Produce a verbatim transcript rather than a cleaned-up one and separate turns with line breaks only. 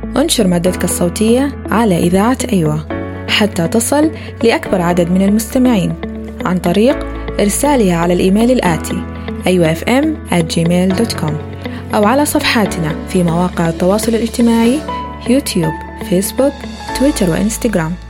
انشر مادتك الصوتية على إذاعة أيوة حتى تصل لأكبر عدد من المستمعين عن طريق إرسالها على الإيميل الآتي أيوة إف إم آت جيميل دوت كوم أو على صفحاتنا في مواقع التواصل الاجتماعي يوتيوب، فيسبوك، تويتر وإنستغرام.